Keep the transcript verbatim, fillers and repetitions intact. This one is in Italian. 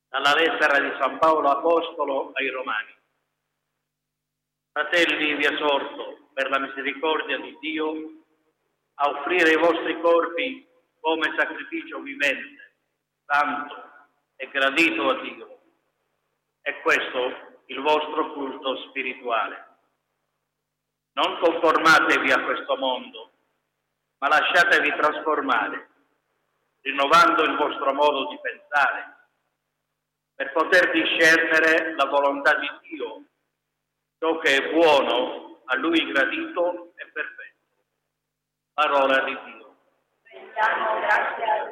Dalla lettera di San Paolo Apostolo ai Romani. Fratelli, vi esorto, per la misericordia di Dio, a offrire i vostri corpi come sacrificio vivente, santo e gradito a Dio. È questo il vostro culto spirituale. Non conformatevi a questo mondo, ma lasciatevi trasformare, rinnovando il vostro modo di pensare, per poter discernere la volontà di Dio, ciò che è buono, a Lui gradito e perfetto. Parola di Dio. Rendiamo grazie a